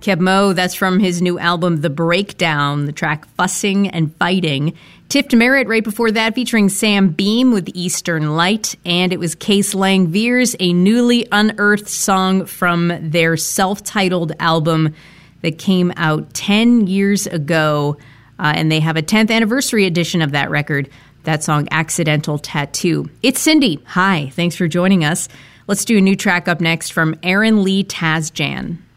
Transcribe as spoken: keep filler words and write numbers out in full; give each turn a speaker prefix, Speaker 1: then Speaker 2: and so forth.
Speaker 1: Keb Mo, that's from his new album, The Breakdown, the track Fussing and Fighting. Tipped Merritt right before that, featuring Sam Beam with Eastern Light. And it was Case Lang Veers, a newly unearthed song from their self-titled album that came out ten years ago. Uh, and they have a tenth anniversary edition of that record, that song, Accidental Tattoo. It's Cindy. Hi, thanks for joining us. Let's do a new track up next from Aaron Lee Tasjan.